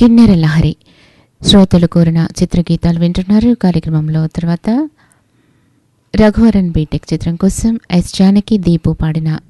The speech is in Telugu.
కిన్నెర లహరి శ్రోతలు కోరిన చిత్రగీతాలు వింటున్నారు కార్యక్రమంలో. తర్వాత రఘువరన్ బీటెక్ చిత్రం కోసం ఎస్ జానకి దీపు పాడిన